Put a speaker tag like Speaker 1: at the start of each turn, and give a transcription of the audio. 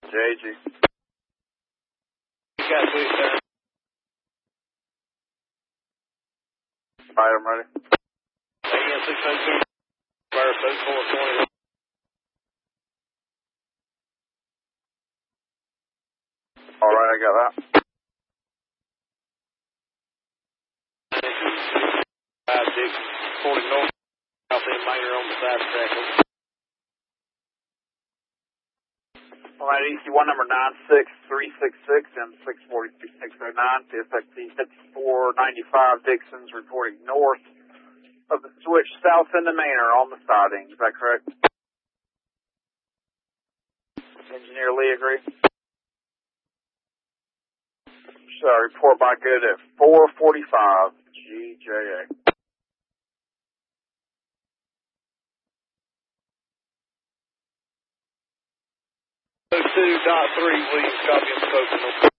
Speaker 1: JG.
Speaker 2: You got to turn.
Speaker 1: Alright, I'm ready.
Speaker 2: AM 602, Fire 3420.
Speaker 1: Alright, I got that.
Speaker 2: 5 Dick, 40 North, South End Minor on the side track.
Speaker 1: Alright, EC1 number 96366 and 64609, CSXT 5495 Dixon's reporting north of the switch south end of Manor on the siding. Is that correct? Engineer Lee agree? So report by good at 445 GJA.
Speaker 2: 2.3 Williams, copy and spoken.